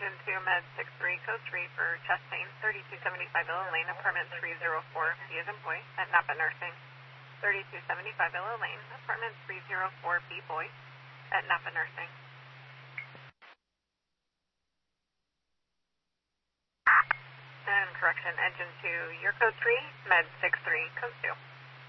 engine 2, med 63, code 3 for chest pain, 3275 Willow Lane, apartment 304, B as in boy, at Napa Nursing. 3275 Willow Lane, apartment 304, B boy, at Napa Nursing. And correction, engine 2, your code 3, med 63, code 2.